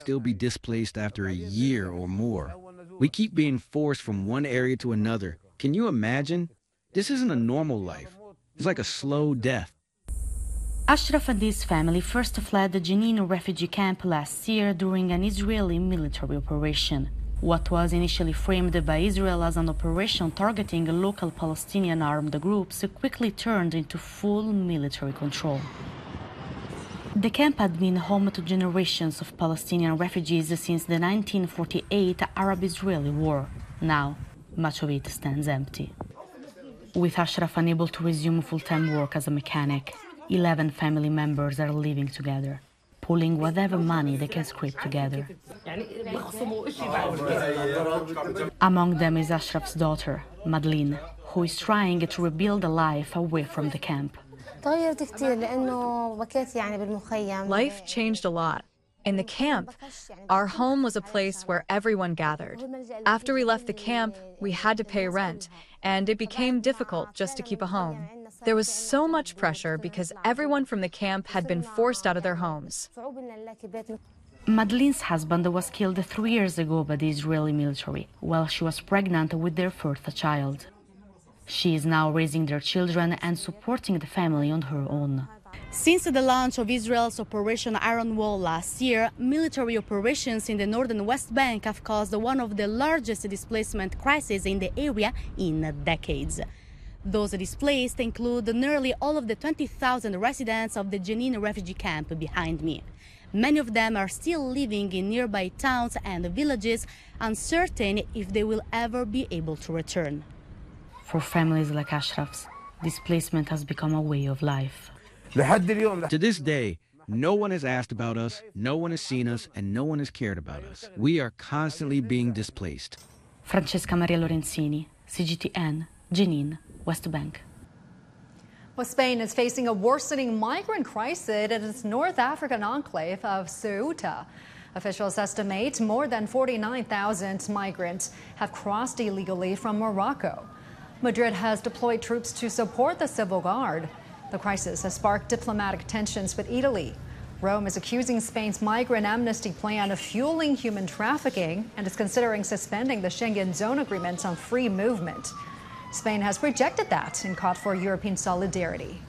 still be displaced after a year or more. We keep being forced from one area to another. Can you imagine? This isn't a normal life. It's like a slow death. Ashraf and his family first fled the Jenin refugee camp last year during an Israeli military operation. What was initially framed by Israel as an operation targeting local Palestinian armed groups quickly turned into full military control. The camp had been home to generations of Palestinian refugees since the 1948 Arab-Israeli War. Now, much of it stands empty. With Ashraf unable to resume full-time work as a mechanic, 11 family members are living together, pulling whatever money they can scrape together. Among them is Ashraf's daughter, Madeleine, who is trying to rebuild a life away from the camp. Life changed a lot. In the camp, our home was a place where everyone gathered. After we left the camp, we had to pay rent, and it became difficult just to keep a home. There was so much pressure because everyone from the camp had been forced out of their homes. Madeleine's husband was killed 3 years ago by the Israeli military while she was pregnant with their first child. She is now raising their children and supporting the family on her own. Since the launch of Israel's Operation Iron Wall last year, military operations in the northern West Bank have caused one of the largest displacement crises in the area in decades. Those displaced include nearly all of the 20,000 residents of the Jenin refugee camp behind me. Many of them are still living in nearby towns and villages, uncertain if they will ever be able to return. For families like Ashraf's, displacement has become a way of life. To this day, no one has asked about us, no one has seen us, and no one has cared about us. We are constantly being displaced. Francesca Maria Lorenzini, CGTN, Jenin, West Bank. Well, Spain is facing a worsening migrant crisis in its North African enclave of Ceuta. Officials estimate more than 49,000 migrants have crossed illegally from Morocco. Madrid has deployed troops to support the civil guard. The crisis has sparked diplomatic tensions with Italy. Rome is accusing Spain's migrant amnesty plan of fueling human trafficking and is considering suspending the Schengen zone agreement on free movement. Spain has rejected that and called for European solidarity.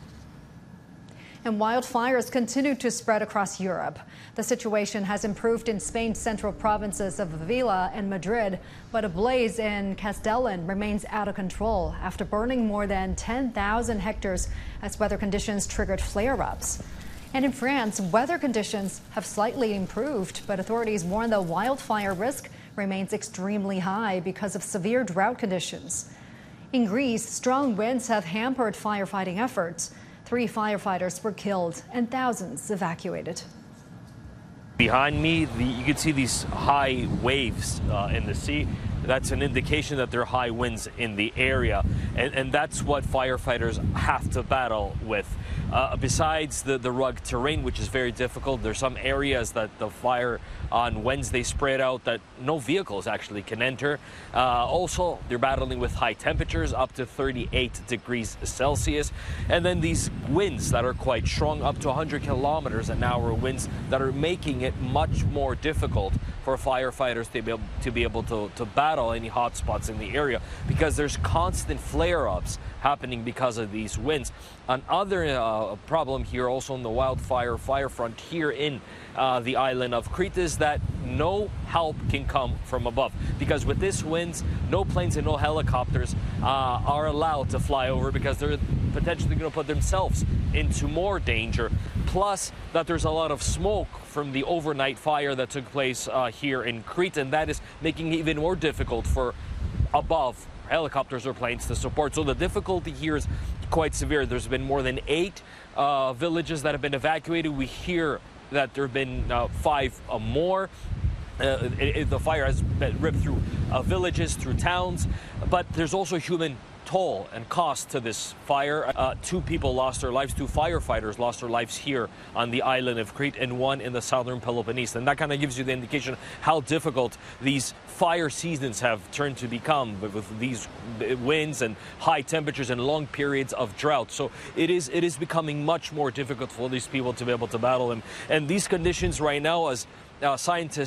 And wildfires continue to spread across Europe. The situation has improved in Spain's central provinces of Sevilla and Madrid, but a blaze in Castellón remains out of control after burning more than 10,000 hectares as weather conditions triggered flare-ups. And in France, weather conditions have slightly improved, but authorities warn the wildfire risk remains extremely high because of severe drought conditions. In Greece, strong winds have hampered firefighting efforts. 3 firefighters were killed and thousands evacuated. Behind me, you can see these high waves in the sea. That's an indication that there are high winds in the area, and that's what firefighters have to battle with. Besides the rugged terrain, which is very difficult, there's some areas that the fire on Wednesday spread out that no vehicles actually can enter. Also, they're battling with high temperatures, up to 38 degrees Celsius. And then these winds that are quite strong, up to 100 kilometers an hour winds that are making it much more difficult for firefighters to be able to battle any hot spots in the area, because there's constant flare-ups happening because of these winds. Another problem here also in the wildfire front here in the island of Crete is that no help can come from above, because with this winds, no planes and no helicopters are allowed to fly over, because they're potentially going to put themselves into more danger. Plus that there's a lot of smoke from the overnight fire that took place here in Crete, and that is making it even more difficult for above helicopters or planes to support. So the difficulty here is quite severe. There's been more than 8 villages that have been evacuated. We hear that there have been 5 more. The fire has been ripped through villages, through towns, but there's also human toll and cost to this fire. 2 people lost their lives, 2 firefighters lost their lives here on the island of Crete, and 1 in the southern Peloponnese. And that kind of gives you the indication how difficult these fire seasons have turned to become with these winds and high temperatures and long periods of drought. So it is becoming much more difficult for these people to be able to battle them. And these conditions right now, as scientists